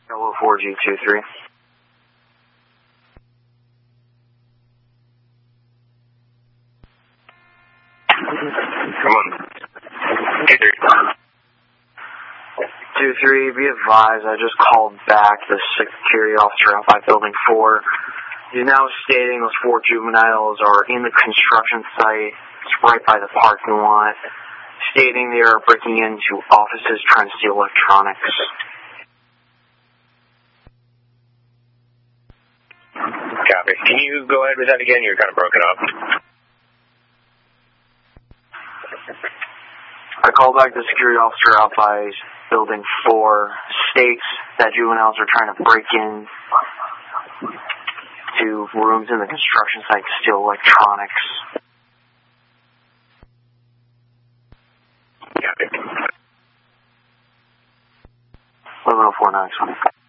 Yellow 4G23. Come on. 2-3, be advised, I just called back the security officer out by Building 4. He's now stating those 4 juveniles are in the construction site. It's right by the parking lot. Stating they are breaking into offices trying to steal electronics. Copy. Can you go ahead with that again? You're kind of broken up. I called back the security officer out by Building 4. States that juveniles are trying to break in to rooms in the construction site to steal electronics. Copy. 1104 920.